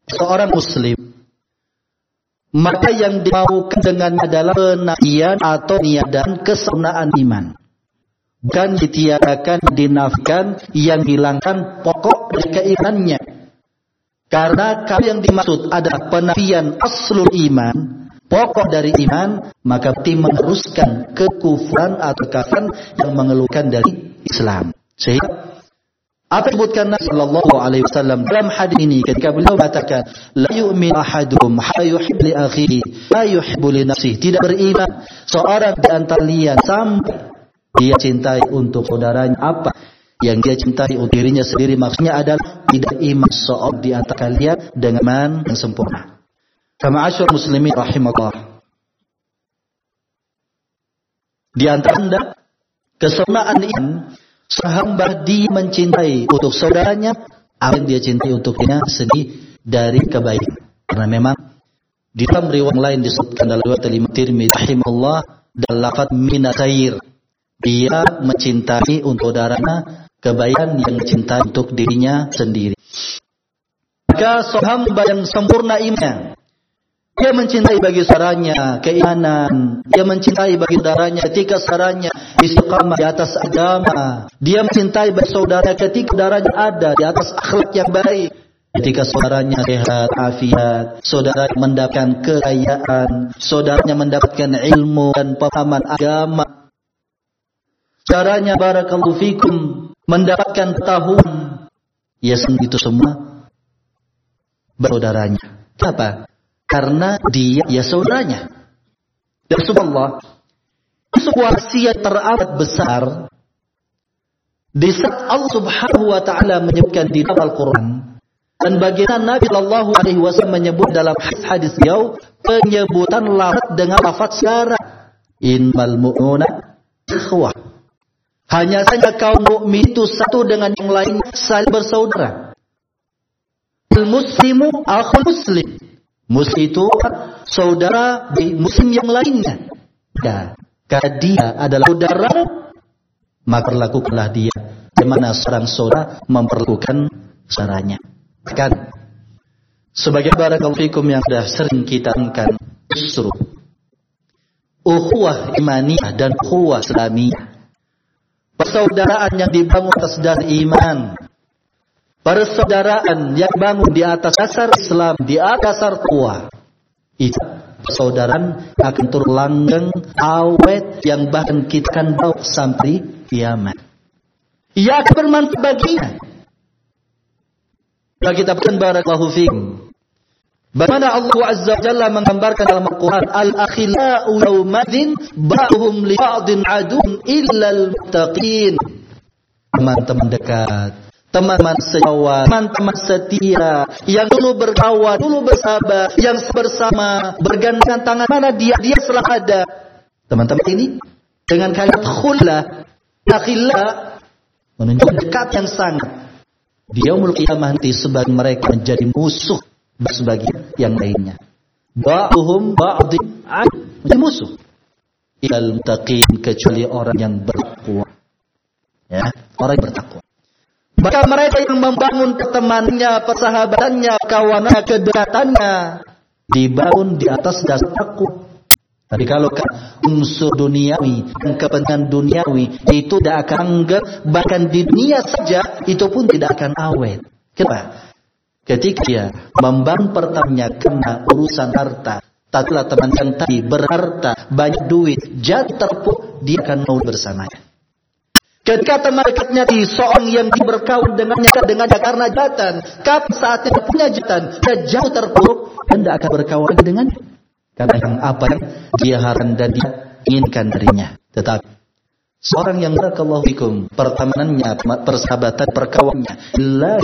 seorang muslim, maka yang dimaukan dengan adalah penafian atau niadan kesempurnaan iman. Bukan ditiadakan, dinafikan, yang hilangkan pokok dari keimanannya. Karena kalau yang dimaksud adalah penafian aslul iman, pokok dari iman, maka berarti mengharuskan kekufuran atau kafiran yang mengeluarkan dari Islam. Sehingga apa disebutkan Nabi sallallahu alaihi wasallam dalam hadis ini ketika beliau mengatakan la yu'min ahadukum hatta yuhibbu li akhihi la yuhibbu li nafsihi, tidak beriman seorang di antara kalian sampai dia cintai untuk saudaranya apa yang dia cintai untuk dirinya sendiri. Maksudnya adalah tidak iman seorang di antara kalian dengan iman yang sempurna. Kama asyur muslimin rahimallah, di antara anda kesempurnaan iman sehamba dia mencintai untuk saudaranya apa yang dia cintai untuk dirinya sendiri dari kebaikan. Karena memang di dalam riwayat lain disebutkan dalam riwayat Imam Tirmidzi rahimahullah dalam lafaz min khair, dia mencintai untuk saudaranya kebaikan yang mencintai untuk dirinya sendiri. Maka hamba yang sempurna imannya, dia mencintai bagi saudaranya keimanan, dia mencintai bagi saudaranya ketika saudaranya istiqamah di atas agama, dia mencintai bagi saudara ketika saudaranya ada di atas akhlak yang baik, ketika saudaranya sehat, afiat, saudara mendapatkan kekayaan, saudaranya mendapatkan ilmu dan pemahaman agama, saudaranya barakallahu fikum mendapatkan tahun, ya itu semua bersaudaranya. Kenapa? Karena dia ya saudaranya. Dan subhanallah, sebuah wasiat teramat besar di saat Allah Subhanahu wa taala menyebutkan di dalam Al-Qur'an, dan bagaimana Nabi sallallahu alaihi wasallam menyebut dalam hadis beliau penyebutan lafaz dengan lafaz syara, innamal mu'minuna ikhwah. Hanya saja kaum mukmin itu satu dengan yang lain saling bersaudara. Al-muslimu akhul muslim. Muslim itu saudara di muslim yang lainnya. Ya, karena dia adalah saudara, maka perlakukanlah dia bagaimana seorang saudara memperlakukan saudaranya. Kan sebagai barakallahu fikum yang sudah sering kita angkat, justru ukhuwah imaniyah dan ukhuwah islamiyah, persaudaraan yang dibangun atas dasar iman, persaudaraan yang bangun di atas dasar Islam, di atas dasar takwa, itu persaudaraan akan terlanggeng awet yang bahkan kita akan bawa sampai kiamat. Ia akan bermanfaat baginya. Bagi kita pun barakallahu fiikum, bagaimana Allah Azza wa Jalla menggambarkan dalam Al-Quran, al-akhila'u yawmadzin ba'duhum li ba'din adun illal muttaqin. Teman-teman dekat, teman-teman sejawat, teman-teman setia, yang dulu berkawan, dulu bersahabat, yang bersama, bergandengan tangan, mana dia selalu ada. Teman-teman ini dengan kalimat khullah, akhillah, menunjukkan dekat yang sangat. Di yaumul qiyamah nanti sebagian mereka menjadi musuh sebagian yang lainnya. Ba'duhum ba'din menjadi musuh. Illal muttaqin, kecuali orang yang bertakwa. Ya, orang yang bertakwa. Maka mereka yang membangun pertemanannya, persahabatannya, kawanannya, kedekatannya dibangun di atas dasar takwa. Tapi kalau unsur duniawi dan kepentingan duniawi itu tidak akan anggap, bahkan di dunia saja itu pun tidak akan awet. Kenapa? Ketika dia membangun pertamanya karena urusan harta, tatkala teman yang tadi berharta, banyak duit, jatuh terpuruk, dia akan mau bersamanya. Ketika teman dekatnya di seorang yang berkawan dengannya karena jabatan, kapan saatnya punya jabatan, dia jauh terpuruk dan tidak akan berkawan dengannya. Karena yang apa yang dia harapkan dan dia inginkan darinya. Tetapi seorang yang barakallahu fikum, pertemanannya, persahabatan, perkawanannya, la